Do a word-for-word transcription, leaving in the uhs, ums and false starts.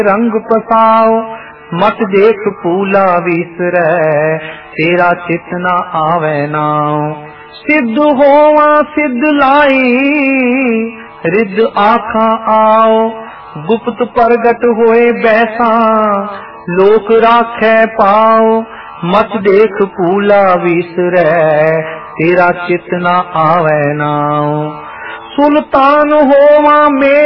रंग पसाओ, मत देख फूला विसरै, तेरा चित न आवे नाओ। सिद्ध होवा सिद्ध लाई, रिद्ध आखा आओ, गुप्त प्रगट होए बैसा, लोक राखै पाओ। मत देख फूला विसरै, तेरा चित न आवे नाओ। सुल्तान होवा में